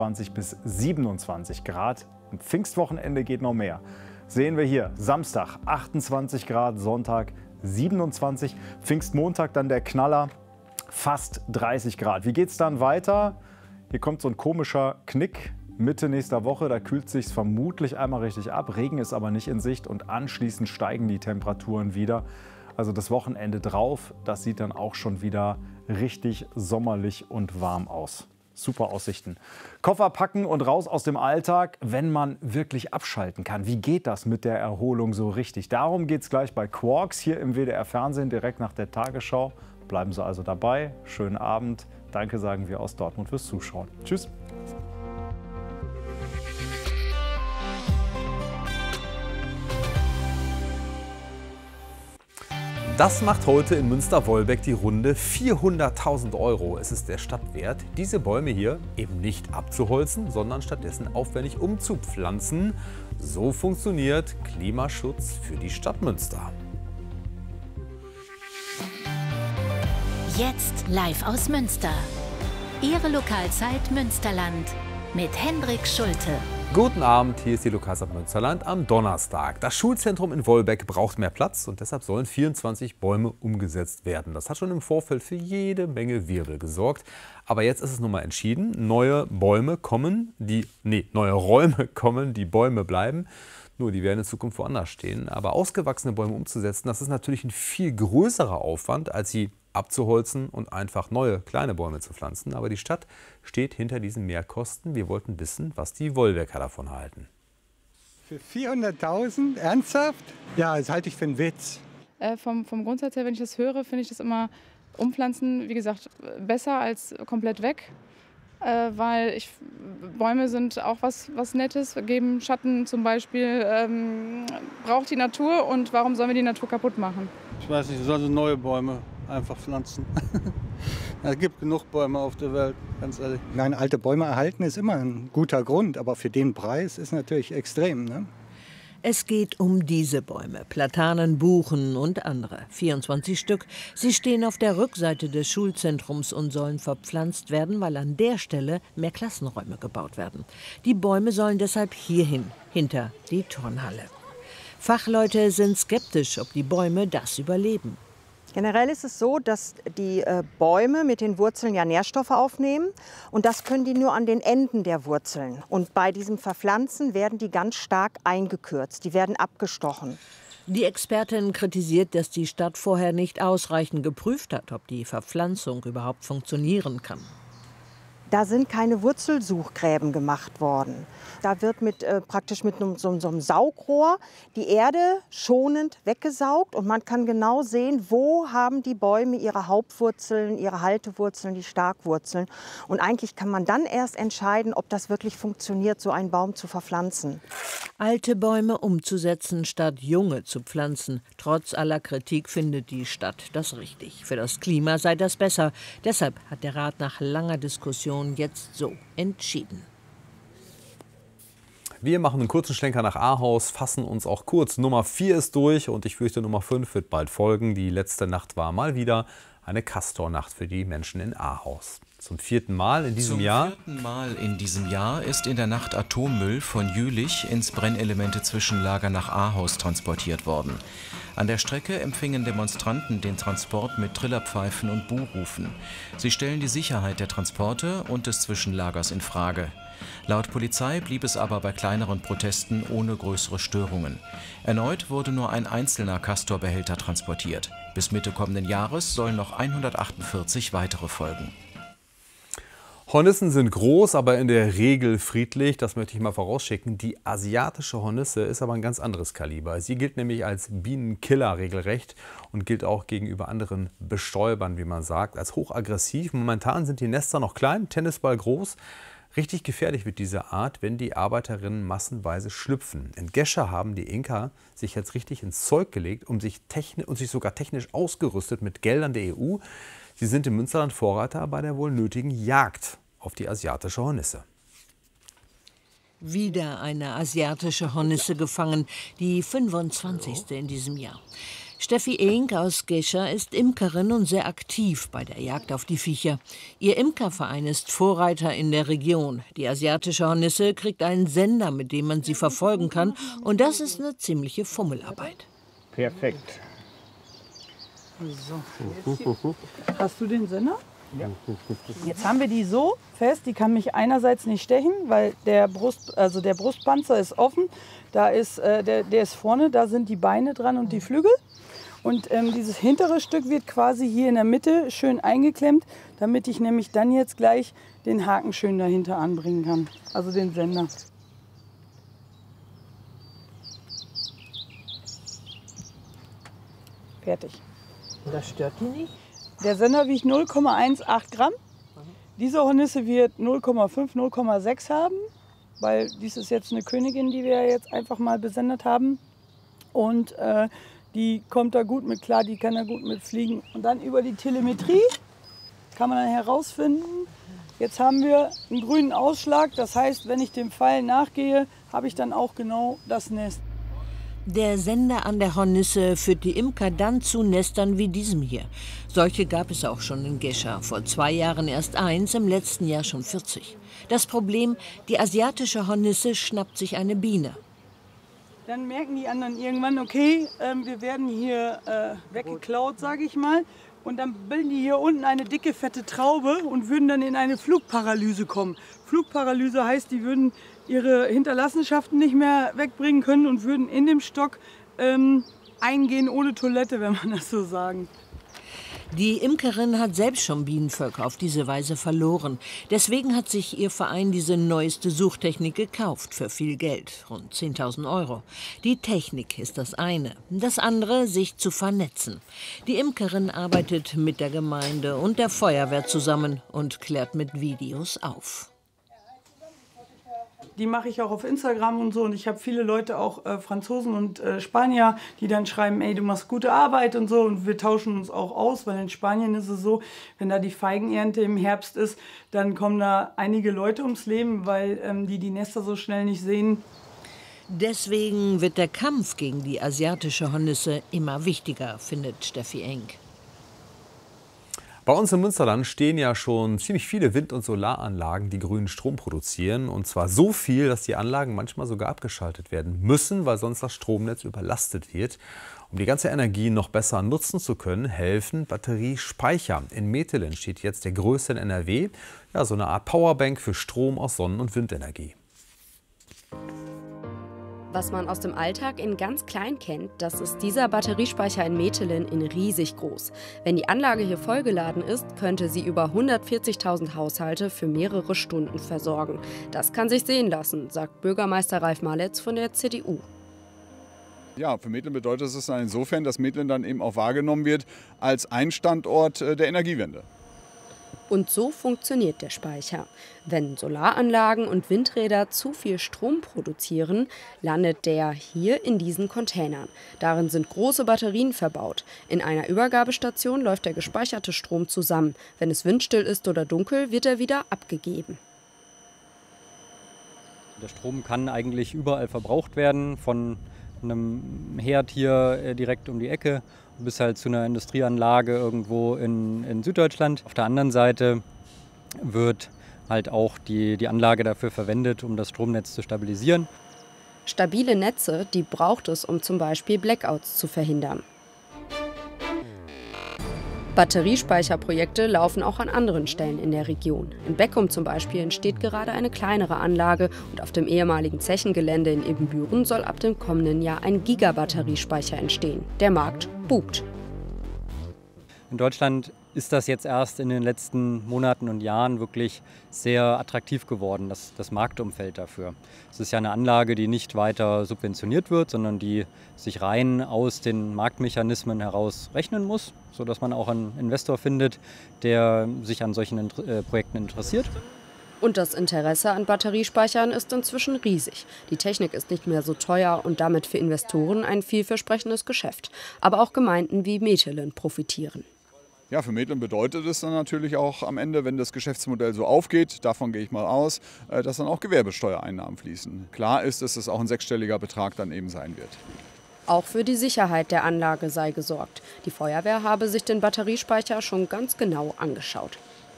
20 bis 27 Grad. Am Pfingstwochenende geht noch mehr. Sehen wir hier, Samstag 28 Grad, Sonntag 27, Pfingstmontag dann der Knaller, fast 30 Grad. Wie geht es dann weiter? Hier kommt so ein komischer Knick. Mitte nächster Woche, da kühlt es sich vermutlich einmal richtig ab. Regen ist aber nicht in Sicht und anschließend steigen die Temperaturen wieder. Also das Wochenende drauf, das sieht dann auch schon wieder richtig sommerlich und warm aus. Super Aussichten. Koffer packen und raus aus dem Alltag, wenn man wirklich abschalten kann. Wie geht das mit der Erholung so richtig? Darum geht es gleich bei Quarks hier im WDR-Fernsehen, direkt nach der Tagesschau. Bleiben Sie also dabei. Schönen Abend. Danke sagen wir aus Dortmund fürs Zuschauen. Tschüss. Das macht heute in Münster-Wolbeck die Runde. 400.000 € ist es der Stadt wert, diese Bäume hier eben nicht abzuholzen, sondern stattdessen aufwendig umzupflanzen. So funktioniert Klimaschutz für die Stadt Münster. Jetzt live aus Münster. Ihre Lokalzeit Münsterland mit Hendrik Schulte. Guten Abend, hier ist die Lokalzeit Münsterland am Donnerstag. Das Schulzentrum in Wolbeck braucht mehr Platz und deshalb sollen 24 Bäume umgesetzt werden. Das hat schon im Vorfeld für jede Menge Wirbel gesorgt. Aber jetzt ist es nun mal entschieden, neue Räume kommen, die Bäume bleiben. Nur die werden in Zukunft woanders stehen. Aber ausgewachsene Bäume umzusetzen, das ist natürlich ein viel größerer Aufwand, als sie abzuholzen und einfach neue kleine Bäume zu pflanzen. Aber die Stadt steht hinter diesen Mehrkosten. Wir wollten wissen, was die Wolbecker davon halten. Für 400.000? Ernsthaft? Ja, das halte ich für einen Witz. Vom Grundsatz her, wenn ich das höre, finde ich das immer umpflanzen, wie gesagt, besser als komplett weg. Weil Bäume sind auch was Nettes, geben Schatten zum Beispiel, braucht die Natur und warum sollen wir die Natur kaputt machen? Ich weiß nicht, sollen sie neue Bäume einfach pflanzen. Es gibt genug Bäume auf der Welt, ganz ehrlich. Nein, alte Bäume erhalten ist immer ein guter Grund, aber für den Preis ist natürlich extrem, ne? Es geht um diese Bäume, Platanen, Buchen und andere. 24 Stück. Sie stehen auf der Rückseite des Schulzentrums und sollen verpflanzt werden, weil an der Stelle mehr Klassenräume gebaut werden. Die Bäume sollen deshalb hierhin, hinter die Turnhalle. Fachleute sind skeptisch, ob die Bäume das überleben. Generell ist es so, dass die Bäume mit den Wurzeln ja Nährstoffe aufnehmen und das können die nur an den Enden der Wurzeln. Und bei diesem Verpflanzen werden die ganz stark eingekürzt, die werden abgestochen. Die Expertin kritisiert, dass die Stadt vorher nicht ausreichend geprüft hat, ob die Verpflanzung überhaupt funktionieren kann. Da sind keine Wurzelsuchgräben gemacht worden. Da wird praktisch mit so einem Saugrohr die Erde schonend weggesaugt und man kann genau sehen, wo haben die Bäume ihre Hauptwurzeln, ihre Haltewurzeln, die Starkwurzeln. Und eigentlich kann man dann erst entscheiden, ob das wirklich funktioniert, so einen Baum zu verpflanzen. Alte Bäume umzusetzen, statt junge zu pflanzen. Trotz aller Kritik findet die Stadt das richtig. Für das Klima sei das besser. Deshalb hat der Rat nach langer Diskussion jetzt so entschieden. Wir machen einen kurzen Schlenker nach Ahaus, fassen uns auch kurz. Nummer 4 ist durch und ich fürchte, Nummer 5 wird bald folgen. Die letzte Nacht war mal wieder eine Castornacht für die Menschen in Ahaus. Zum vierten Mal in diesem Jahr ist in der Nacht Atommüll von Jülich ins Brennelemente-Zwischenlager nach Ahaus transportiert worden. An der Strecke empfingen Demonstranten den Transport mit Trillerpfeifen und Buhrufen. Sie stellen die Sicherheit der Transporte und des Zwischenlagers in Frage. Laut Polizei blieb es aber bei kleineren Protesten ohne größere Störungen. Erneut wurde nur ein einzelner Castor-Behälter transportiert. Bis Mitte kommenden Jahres sollen noch 148 weitere folgen. Hornissen sind groß, aber in der Regel friedlich. Das möchte ich mal vorausschicken. Die asiatische Hornisse ist aber ein ganz anderes Kaliber. Sie gilt nämlich als Bienenkiller regelrecht und gilt auch gegenüber anderen Bestäubern, wie man sagt, als hochaggressiv. Momentan sind die Nester noch klein, Tennisball groß. Richtig gefährlich wird diese Art, wenn die Arbeiterinnen massenweise schlüpfen. In Gescher haben die Inka sich jetzt richtig ins Zeug gelegt und sich sogar technisch ausgerüstet mit Geldern der EU. Sie sind im Münsterland Vorreiter bei der wohl nötigen Jagd auf die asiatische Hornisse. Wieder eine asiatische Hornisse gefangen, die 25. in diesem Jahr. Steffi Enk aus Gescher ist Imkerin und sehr aktiv bei der Jagd auf die Viecher. Ihr Imkerverein ist Vorreiter in der Region. Die asiatische Hornisse kriegt einen Sender, mit dem man sie verfolgen kann. Und das ist eine ziemliche Fummelarbeit. Perfekt. So. Hast du den Sender? Ja. Jetzt haben wir die so fest, die kann mich einerseits nicht stechen, weil der Brustpanzer ist offen. Da ist, der ist vorne, da sind die Beine dran und die Flügel. Und dieses hintere Stück wird quasi hier in der Mitte schön eingeklemmt, damit ich nämlich dann jetzt gleich den Haken schön dahinter anbringen kann, also den Sender. Fertig. Und das stört die nicht? Der Sender wiegt 0,18 Gramm. Diese Hornisse wird 0,5, 0,6 haben, weil dies ist jetzt eine Königin, die wir jetzt einfach mal besendet haben. Und die kommt da gut mit klar, die kann da gut mit fliegen. Und dann über die Telemetrie kann man dann herausfinden, jetzt haben wir einen grünen Ausschlag. Das heißt, wenn ich dem Pfeil nachgehe, habe ich dann auch genau das Nest. Der Sender an der Hornisse führt die Imker dann zu Nestern wie diesem hier. Solche gab es auch schon in Gescher. Vor 2 Jahren erst 1, im letzten Jahr schon 40. Das Problem, die asiatische Hornisse schnappt sich eine Biene. Dann merken die anderen irgendwann, okay, wir werden hier weggeklaut, sage ich mal. Und dann bilden die hier unten eine dicke, fette Traube und würden dann in eine Flugparalyse kommen. Flugparalyse heißt, die würden ihre Hinterlassenschaften nicht mehr wegbringen können und würden in dem Stock eingehen ohne Toilette, wenn man das so sagen. Die Imkerin hat selbst schon Bienenvölker auf diese Weise verloren. Deswegen hat sich ihr Verein diese neueste Suchtechnik gekauft für viel Geld, rund 10.000 €. Die Technik ist das eine, das andere, sich zu vernetzen. Die Imkerin arbeitet mit der Gemeinde und der Feuerwehr zusammen und klärt mit Videos auf. Die mache ich auch auf Instagram und so. Und ich habe viele Leute, auch Franzosen und Spanier, die dann schreiben, ey, du machst gute Arbeit und so. Und wir tauschen uns auch aus, weil in Spanien ist es so, wenn da die Feigenernte im Herbst ist, dann kommen da einige Leute ums Leben, weil die Nester so schnell nicht sehen. Deswegen wird der Kampf gegen die asiatische Hornisse immer wichtiger, findet Steffi Enk. Bei uns im Münsterland stehen ja schon ziemlich viele Wind- und Solaranlagen, die grünen Strom produzieren. Und zwar so viel, dass die Anlagen manchmal sogar abgeschaltet werden müssen, weil sonst das Stromnetz überlastet wird. Um die ganze Energie noch besser nutzen zu können, helfen Batteriespeicher. In Metelen steht jetzt der größte in NRW. Ja, so eine Art Powerbank für Strom aus Sonnen- und Windenergie. Was man aus dem Alltag in ganz klein kennt, das ist dieser Batteriespeicher in Metelen in riesig groß. Wenn die Anlage hier vollgeladen ist, könnte sie über 140.000 Haushalte für mehrere Stunden versorgen. Das kann sich sehen lassen, sagt Bürgermeister Ralf Maletz von der CDU. Ja, für Metelen bedeutet es dann insofern, dass Metelen dann eben auch wahrgenommen wird als ein Standort der Energiewende. Und so funktioniert der Speicher. Wenn Solaranlagen und Windräder zu viel Strom produzieren, landet der hier in diesen Containern. Darin sind große Batterien verbaut. In einer Übergabestation läuft der gespeicherte Strom zusammen. Wenn es windstill ist oder dunkel, wird er wieder abgegeben. Der Strom kann eigentlich überall verbraucht werden, von einem Herd hier direkt um die Ecke bis halt zu einer Industrieanlage irgendwo in Süddeutschland. Auf der anderen Seite wird halt auch die Anlage dafür verwendet, um das Stromnetz zu stabilisieren. Stabile Netze, die braucht es, um zum Beispiel Blackouts zu verhindern. Batteriespeicherprojekte laufen auch an anderen Stellen in der Region. In Beckum zum Beispiel entsteht gerade eine kleinere Anlage und auf dem ehemaligen Zechengelände in Ibbenbüren soll ab dem kommenden Jahr ein Gigabatteriespeicher entstehen. Der Markt boomt. In Deutschland ist das jetzt erst in den letzten Monaten und Jahren wirklich sehr attraktiv geworden, das Marktumfeld dafür. Es ist ja eine Anlage, die nicht weiter subventioniert wird, sondern die sich rein aus den Marktmechanismen heraus rechnen muss, sodass man auch einen Investor findet, der sich an solchen Projekten interessiert. Und das Interesse an Batteriespeichern ist inzwischen riesig. Die Technik ist nicht mehr so teuer und damit für Investoren ein vielversprechendes Geschäft. Aber auch Gemeinden wie Metelen profitieren. Ja, für Metelen bedeutet es dann natürlich auch am Ende, wenn das Geschäftsmodell so aufgeht, davon gehe ich mal aus, dass dann auch Gewerbesteuereinnahmen fließen. Klar ist, dass es auch ein 6-stelliger Betrag dann eben sein wird. Auch für die Sicherheit der Anlage sei gesorgt. Die Feuerwehr habe sich den Batteriespeicher schon ganz genau angeschaut.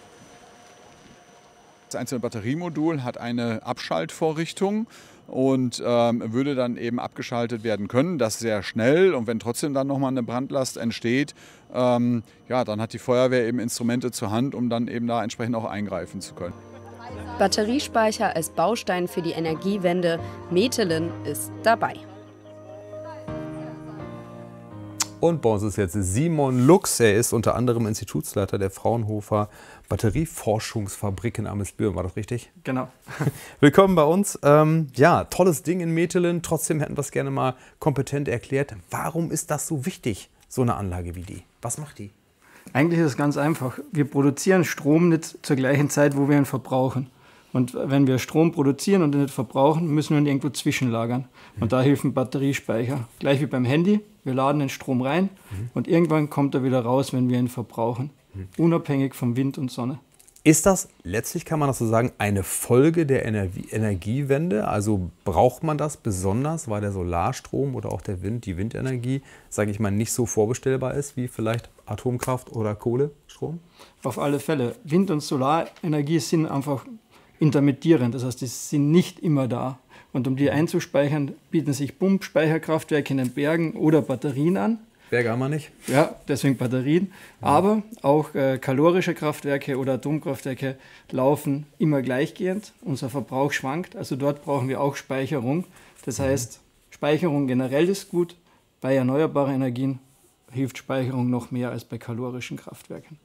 Das einzelne Batteriemodul hat eine Abschaltvorrichtung und würde dann eben abgeschaltet werden können. Das sehr schnell, und wenn trotzdem dann nochmal eine Brandlast entsteht, ja, dann hat die Feuerwehr eben Instrumente zur Hand, um dann eben da entsprechend auch eingreifen zu können. Batteriespeicher als Baustein für die Energiewende. Metelen ist dabei. Und bei uns ist jetzt Simon Lux. Er ist unter anderem Institutsleiter der Fraunhofer Batterieforschungsfabrik in Amelsbüren. War das richtig? Genau. Willkommen bei uns. Ja, tolles Ding in Metelen. Trotzdem hätten wir es gerne mal kompetent erklärt. Warum ist das so wichtig, so eine Anlage wie die? Was macht die? Eigentlich ist es ganz einfach. Wir produzieren Strom nicht zur gleichen Zeit, wo wir ihn verbrauchen. Und wenn wir Strom produzieren und ihn nicht verbrauchen, müssen wir ihn irgendwo zwischenlagern. Und da helfen Batteriespeicher. Gleich wie beim Handy. Wir laden den Strom rein und irgendwann kommt er wieder raus, wenn wir ihn verbrauchen. Unabhängig vom Wind und Sonne. Ist das, letztlich kann man das so sagen, eine Folge der Energiewende? Also braucht man das besonders, weil der Solarstrom oder auch der Wind, die Windenergie, sage ich mal, nicht so vorbestellbar ist wie vielleicht Atomkraft oder Kohlestrom? Auf alle Fälle. Wind- und Solarenergie sind einfach intermittierend. Das heißt, die sind nicht immer da. Und um die einzuspeichern, bieten sich Pumpspeicherkraftwerke in den Bergen oder Batterien an. Berge haben wir nicht. Ja, deswegen Batterien. Aber auch kalorische Kraftwerke oder Atomkraftwerke laufen immer gleichgehend. Unser Verbrauch schwankt, also dort brauchen wir auch Speicherung. Das heißt, Speicherung generell ist gut. Bei erneuerbaren Energien hilft Speicherung noch mehr als bei kalorischen Kraftwerken.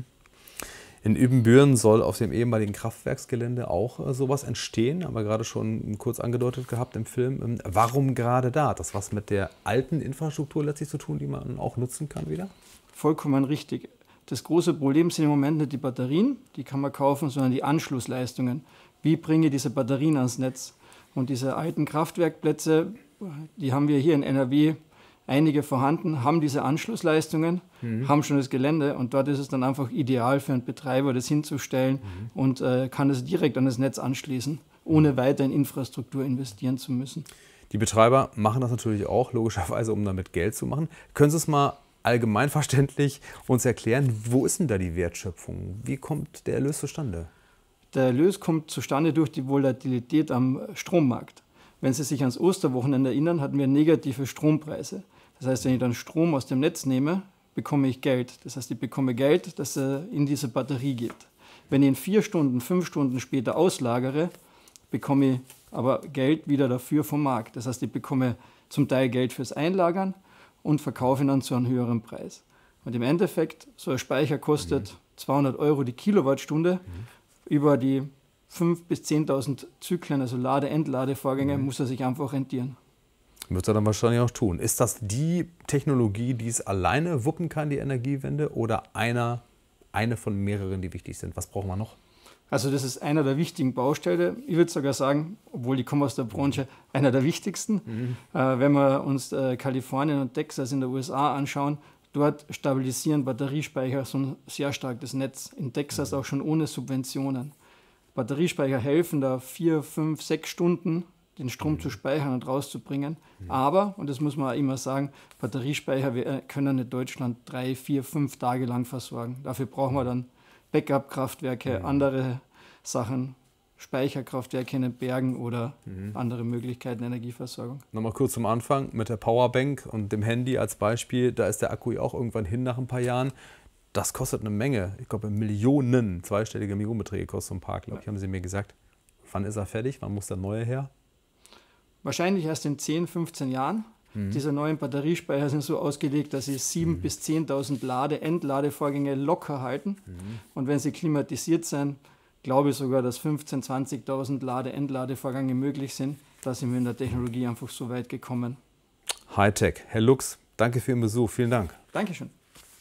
In Ibbenbüren soll auf dem ehemaligen Kraftwerksgelände auch sowas entstehen, aber gerade schon kurz angedeutet gehabt im Film. Warum gerade da? Hat das was mit der alten Infrastruktur letztlich zu tun, die man auch nutzen kann wieder? Vollkommen richtig. Das große Problem sind im Moment nicht die Batterien, die kann man kaufen, sondern die Anschlussleistungen. Wie bringe ich diese Batterien ans Netz? Und diese alten Kraftwerkplätze, die haben wir hier in NRW einige vorhanden, haben diese Anschlussleistungen, haben schon das Gelände und dort ist es dann einfach ideal für einen Betreiber, das hinzustellen und kann es direkt an das Netz anschließen, ohne weiter in Infrastruktur investieren zu müssen. Die Betreiber machen das natürlich auch, logischerweise, um damit Geld zu machen. Können Sie es mal allgemeinverständlich uns erklären, wo ist denn da die Wertschöpfung? Wie kommt der Erlös zustande? Der Erlös kommt zustande durch die Volatilität am Strommarkt. Wenn Sie sich ans Osterwochenende erinnern, hatten wir negative Strompreise. Das heißt, wenn ich dann Strom aus dem Netz nehme, bekomme ich Geld. Das heißt, ich bekomme Geld, das in diese Batterie geht. Wenn ich ihn 4 Stunden, 5 Stunden später auslagere, bekomme ich aber Geld wieder dafür vom Markt. Das heißt, ich bekomme zum Teil Geld fürs Einlagern und verkaufe ihn dann zu einem höheren Preis. Und im Endeffekt, so ein Speicher kostet 200 € die Kilowattstunde. Über die 5.000 bis 10.000 Zyklen, also Lade-Entladevorgänge, muss er sich einfach rentieren. Wird er dann wahrscheinlich auch tun. Ist das die Technologie, die es alleine wuppen kann, die Energiewende, oder eine von mehreren, die wichtig sind? Was brauchen wir noch? Also das ist einer der wichtigen Bausteine. Ich würde sogar sagen, obwohl ich komme aus der Branche, einer der wichtigsten. Wenn wir uns Kalifornien und Texas in den USA anschauen, dort stabilisieren Batteriespeicher so ein sehr starkes Netz. In Texas auch schon ohne Subventionen. Batteriespeicher helfen da 4, 5, 6 Stunden, den Strom zu speichern und rauszubringen. Aber, und das muss man auch immer sagen, Batteriespeicher können nicht Deutschland 3, 4, 5 Tage lang versorgen. Dafür brauchen wir dann Backup-Kraftwerke, andere Sachen, Speicherkraftwerke in den Bergen oder andere Möglichkeiten der Energieversorgung. Nochmal kurz zum Anfang mit der Powerbank und dem Handy als Beispiel. Da ist der Akku ja auch irgendwann hin nach ein paar Jahren. Das kostet eine Menge. Ich glaube, Millionen, zweistellige Millionenbeträge kostet so ein Park, glaube ich, haben Sie mir gesagt. Wann ist er fertig? Wann muss der neue her? Wahrscheinlich erst in 10, 15 Jahren. Diese neuen Batteriespeicher sind so ausgelegt, dass sie 7.000 bis 10.000 Entladevorgänge locker halten. Und wenn sie klimatisiert sind, glaube ich sogar, dass 15.000, 20.000 Entladevorgänge möglich sind. Da sind wir in der Technologie einfach so weit gekommen. Hightech. Herr Lux, danke für Ihren Besuch. Vielen Dank. Dankeschön.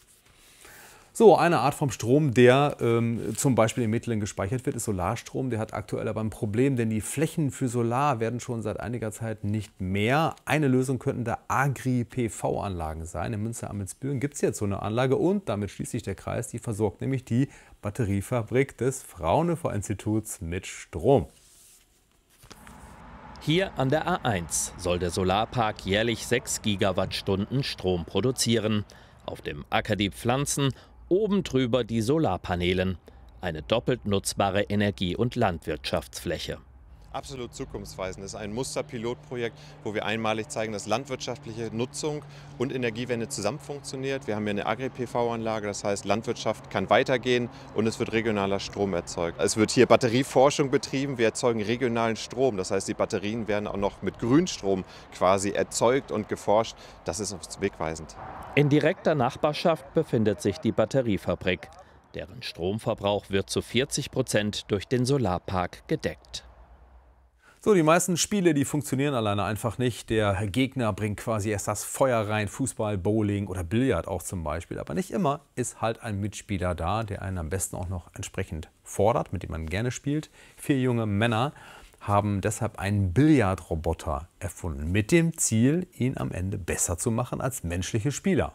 So, eine Art vom Strom, der zum Beispiel in Metelen gespeichert wird, ist Solarstrom. Der hat aktuell aber ein Problem, denn die Flächen für Solar werden schon seit einiger Zeit nicht mehr. Eine Lösung könnten da Agri-PV-Anlagen sein. In Münster-Amelsbüren gibt es jetzt so eine Anlage und damit schließt sich der Kreis. Die versorgt nämlich die Batteriefabrik des Fraunhofer Instituts mit Strom. Hier an der A1 soll der Solarpark jährlich 6 Gigawattstunden Strom produzieren. Auf dem Acker die Pflanzen, oben drüber die Solarpanelen. Eine doppelt nutzbare Energie- und Landwirtschaftsfläche. Absolut zukunftsweisend. Das ist ein Musterpilotprojekt, wo wir einmalig zeigen, dass landwirtschaftliche Nutzung und Energiewende zusammen funktioniert. Wir haben hier eine Agri-PV-Anlage, das heißt, Landwirtschaft kann weitergehen und es wird regionaler Strom erzeugt. Es wird hier Batterieforschung betrieben, wir erzeugen regionalen Strom. Das heißt, die Batterien werden auch noch mit Grünstrom quasi erzeugt und geforscht. Das ist wegweisend. In direkter Nachbarschaft befindet sich die Batteriefabrik. Deren Stromverbrauch wird zu 40% durch den Solarpark gedeckt. So, die meisten Spiele, die funktionieren alleine einfach nicht. Der Gegner bringt quasi erst das Feuer rein, Fußball, Bowling oder Billard auch zum Beispiel. Aber nicht immer ist halt ein Mitspieler da, der einen am besten auch noch entsprechend fordert, mit dem man gerne spielt. 4 junge Männer haben deshalb einen Billardroboter erfunden, mit dem Ziel, ihn am Ende besser zu machen als menschliche Spieler.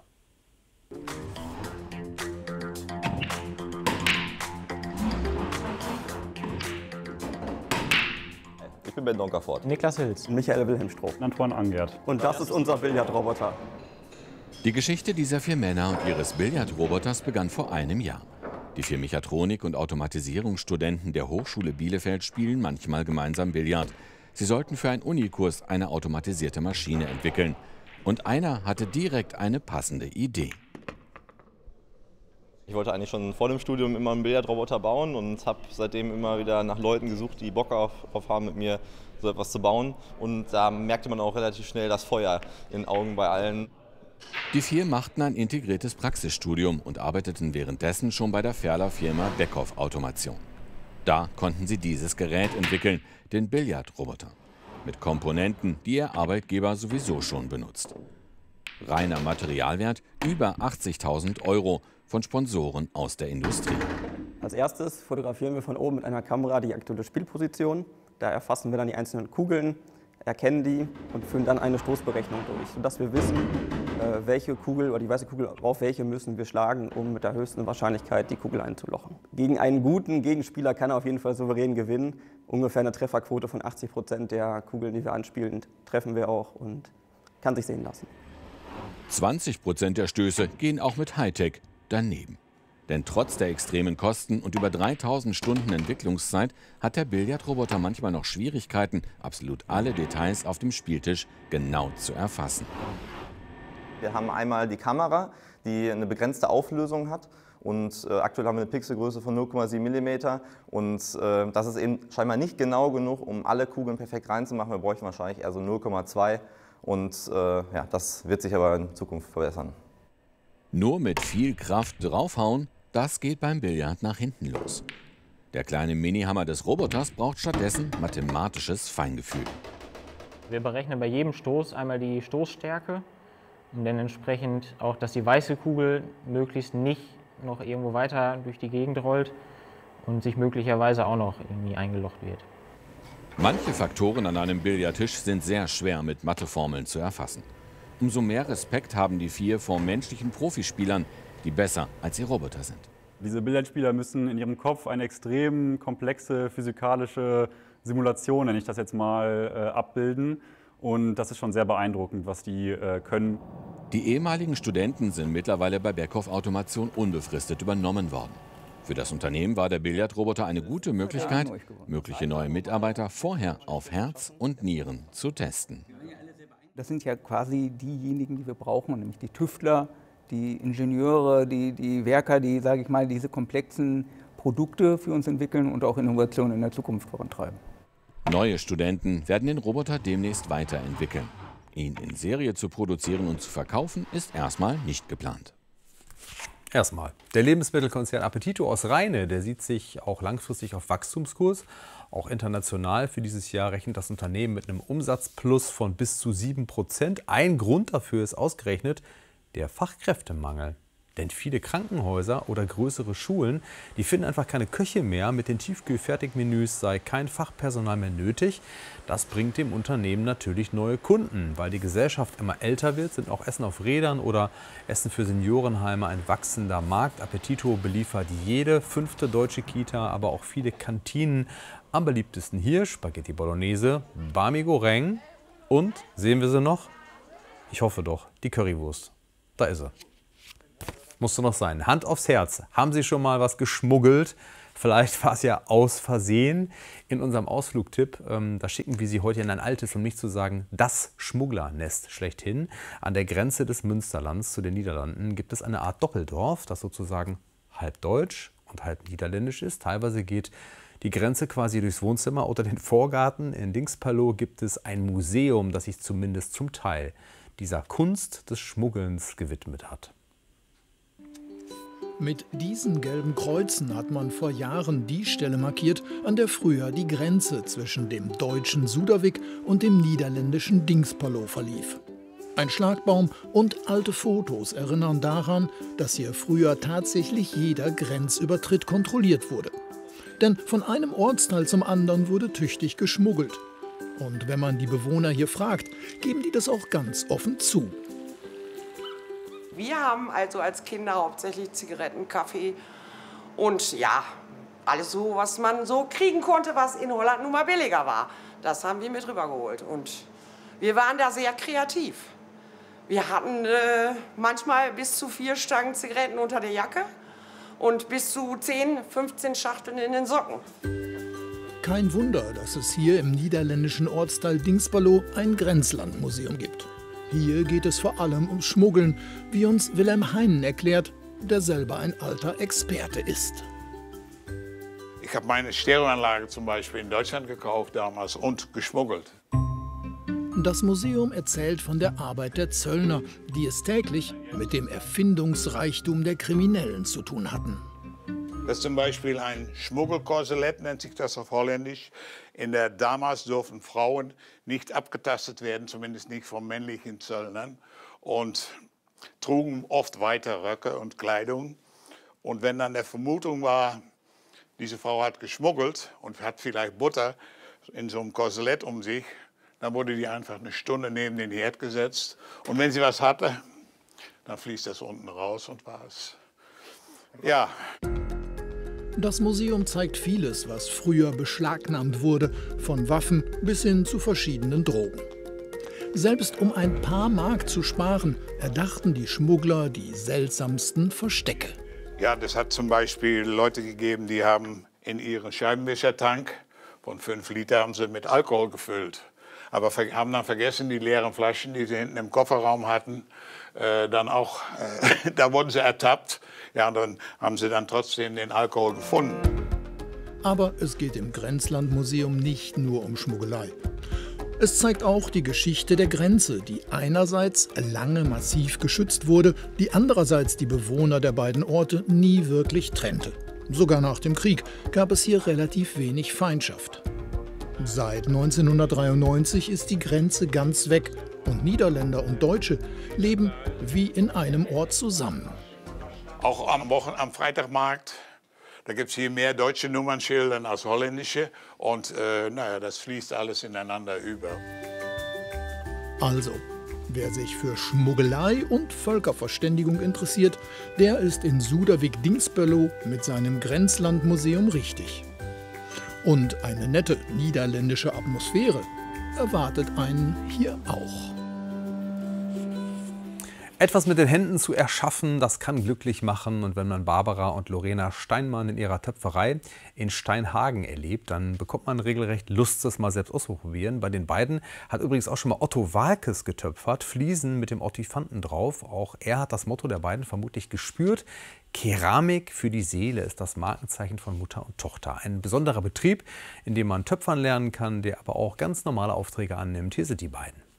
Ich bin Ben Donkerfort. Niklas Hülz. Michael Wilhelm-Stroh. Antoine Angert. Und das ist unser Billardroboter. Die Geschichte dieser 4 Männer und ihres Billardroboters begann vor einem Jahr. Die 4 Mechatronik- und Automatisierungsstudenten der Hochschule Bielefeld spielen manchmal gemeinsam Billard. Sie sollten für einen Unikurs eine automatisierte Maschine entwickeln. Und einer hatte direkt eine passende Idee. Ich wollte eigentlich schon vor dem Studium immer einen Billardroboter bauen und habe seitdem immer wieder nach Leuten gesucht, die Bock auf haben, mit mir so etwas zu bauen. Und da merkte man auch relativ schnell das Feuer in den Augen bei allen. Die 4 machten ein integriertes Praxisstudium und arbeiteten währenddessen schon bei der Ferler Firma Beckhoff Automation. Da konnten sie dieses Gerät entwickeln, den Billardroboter. Mit Komponenten, die ihr Arbeitgeber sowieso schon benutzt. Reiner Materialwert über 80.000 €. Von Sponsoren aus der Industrie. Als erstes fotografieren wir von oben mit einer Kamera die aktuelle Spielposition. Da erfassen wir dann die einzelnen Kugeln, erkennen die und führen dann eine Stoßberechnung durch, sodass wir wissen, welche Kugel oder die weiße Kugel auf welche müssen wir schlagen, um mit der höchsten Wahrscheinlichkeit die Kugel einzulochen. Gegen einen guten Gegenspieler kann er auf jeden Fall souverän gewinnen. Ungefähr eine Trefferquote von 80% der Kugeln, die wir anspielen, treffen wir auch und kann sich sehen lassen. 20% der Stöße gehen auch mit Hightech daneben. Denn trotz der extremen Kosten und über 3000 Stunden Entwicklungszeit hat der Billardroboter manchmal noch Schwierigkeiten, absolut alle Details auf dem Spieltisch genau zu erfassen. Wir haben einmal die Kamera, die eine begrenzte Auflösung hat. Und aktuell haben wir eine Pixelgröße von 0,7 mm. Und das ist eben scheinbar nicht genau genug, um alle Kugeln perfekt reinzumachen. Wir bräuchten wahrscheinlich eher so 0,2. Und ja, das wird sich aber in Zukunft verbessern. Nur mit viel Kraft draufhauen, das geht beim Billard nach hinten los. Der kleine Minihammer des Roboters braucht stattdessen mathematisches Feingefühl. Wir berechnen bei jedem Stoß einmal die Stoßstärke und dann entsprechend auch, dass die weiße Kugel möglichst nicht noch irgendwo weiter durch die Gegend rollt und sich möglicherweise auch noch irgendwie eingelocht wird. Manche Faktoren an einem Billardtisch sind sehr schwer mit Matheformeln zu erfassen. Umso mehr Respekt haben die 4 vor menschlichen Profispielern, die besser als ihr Roboter sind. Diese Billardspieler müssen in ihrem Kopf eine extrem komplexe physikalische Simulation, nenne ich das jetzt mal, abbilden. Und das ist schon sehr beeindruckend, was die können. Die ehemaligen Studenten sind mittlerweile bei Beckhoff Automation unbefristet übernommen worden. Für das Unternehmen war der Billardroboter eine gute Möglichkeit, mögliche neue Mitarbeiter vorher auf Herz und Nieren zu testen. Das sind ja quasi diejenigen, die wir brauchen, nämlich die Tüftler, die Ingenieure, die Werker, die, sage ich mal, diese komplexen Produkte für uns entwickeln und auch Innovationen in der Zukunft vorantreiben. Neue Studenten werden den Roboter demnächst weiterentwickeln. Ihn in Serie zu produzieren und zu verkaufen, ist erstmal nicht geplant. Erstmal. Der Lebensmittelkonzern Appetito aus Rheine, der sieht sich auch langfristig auf Wachstumskurs. Auch international für dieses Jahr rechnet das Unternehmen mit einem Umsatzplus von bis zu 7%. Ein Grund dafür ist ausgerechnet der Fachkräftemangel. Denn viele Krankenhäuser oder größere Schulen, die finden einfach keine Köche mehr. Mit den Tiefkühlfertigmenüs sei kein Fachpersonal mehr nötig. Das bringt dem Unternehmen natürlich neue Kunden. Weil die Gesellschaft immer älter wird, sind auch Essen auf Rädern oder Essen für Seniorenheime ein wachsender Markt. Appetito beliefert jede 5. deutsche Kita, aber auch viele Kantinen. Am beliebtesten hier Spaghetti Bolognese, Bami Goreng und, sehen wir sie noch? Ich hoffe doch, die Currywurst. Da ist sie. Musste noch sein. Hand aufs Herz. Haben Sie schon mal was geschmuggelt? Vielleicht war es ja aus Versehen. In unserem Ausflugtipp, da schicken wir Sie heute in ein altes, um nicht zu sagen, das Schmugglernest schlechthin. An der Grenze des Münsterlands zu den Niederlanden gibt es eine Art Doppeldorf, das sozusagen halb deutsch und halb niederländisch ist. Teilweise geht die Grenze quasi durchs Wohnzimmer oder den Vorgarten. In Dingsperlo gibt es ein Museum, das sich zumindest zum Teil dieser Kunst des Schmuggelns gewidmet hat. Mit diesen gelben Kreuzen hat man vor Jahren die Stelle markiert, an der früher die Grenze zwischen dem deutschen Sudervik und dem niederländischen Dingsperlo verlief. Ein Schlagbaum und alte Fotos erinnern daran, dass hier früher tatsächlich jeder Grenzübertritt kontrolliert wurde. Denn von einem Ortsteil zum anderen wurde tüchtig geschmuggelt. Und wenn man die Bewohner hier fragt, geben die das auch ganz offen zu. Wir haben also als Kinder hauptsächlich Zigaretten, Kaffee und ja, alles so, was man so kriegen konnte, was in Holland nun mal billiger war. Das haben wir mit rübergeholt und wir waren da sehr kreativ. Wir hatten manchmal bis zu 4 Stangen Zigaretten unter der Jacke und bis zu 10, 15 Schachteln in den Socken. Kein Wunder, dass es hier im niederländischen Ortsteil Dingsperlo ein Grenzlandmuseum gibt. Hier geht es vor allem ums Schmuggeln, wie uns Wilhelm Heinen erklärt, der selber ein alter Experte ist. Ich habe meine Stereoanlage zum Beispiel in Deutschland gekauft damals und geschmuggelt. Das Museum erzählt von der Arbeit der Zöllner, die es täglich mit dem Erfindungsreichtum der Kriminellen zu tun hatten. Das ist zum Beispiel ein Schmuggelkorsett, nennt sich das auf Holländisch. Damals durften Frauen nicht abgetastet werden, zumindest nicht von männlichen Zöllnern. Und trugen oft weite Röcke und Kleidung. Und wenn dann der Vermutung war, diese Frau hat geschmuggelt und hat vielleicht Butter in so einem Korsett um sich, dann wurde die einfach eine Stunde neben den Herd gesetzt. Und wenn sie was hatte, dann fließt das unten raus und war es. Ja. Das Museum zeigt vieles, was früher beschlagnahmt wurde, von Waffen bis hin zu verschiedenen Drogen. Selbst um ein paar Mark zu sparen, erdachten die Schmuggler die seltsamsten Verstecke. Ja, das hat zum Beispiel Leute gegeben, die haben in ihren Scheibenwischertank von 5 Liter haben sie mit Alkohol gefüllt. Aber haben dann vergessen, die leeren Flaschen, die sie hinten im Kofferraum hatten, da wurden sie ertappt. Ja, und dann haben sie dann trotzdem den Alkohol gefunden. Aber es geht im Grenzlandmuseum nicht nur um Schmuggelei. Es zeigt auch die Geschichte der Grenze, die einerseits lange massiv geschützt wurde, die andererseits die Bewohner der beiden Orte nie wirklich trennte. Sogar nach dem Krieg gab es hier relativ wenig Feindschaft. Seit 1993 ist die Grenze ganz weg und Niederländer und Deutsche leben wie in einem Ort zusammen. Auch am Freitagmarkt, da gibt es hier mehr deutsche Nummernschilder als holländische. Und das fließt alles ineinander über. Also, wer sich für Schmuggelei und Völkerverständigung interessiert, der ist in Sudervik-Dingsperlo mit seinem Grenzlandmuseum richtig. Und eine nette niederländische Atmosphäre erwartet einen hier auch. Etwas mit den Händen zu erschaffen, das kann glücklich machen. Und wenn man Barbara und Lorena Steinmann in ihrer Töpferei in Steinhagen erlebt, dann bekommt man regelrecht Lust, das mal selbst auszuprobieren. Bei den beiden hat übrigens auch schon mal Otto Waalkes getöpfert, Fliesen mit dem Ottifanten drauf. Auch er hat das Motto der beiden vermutlich gespürt. Keramik für die Seele ist das Markenzeichen von Mutter und Tochter. Ein besonderer Betrieb, in dem man töpfern lernen kann, der aber auch ganz normale Aufträge annimmt. Hier sind die beiden.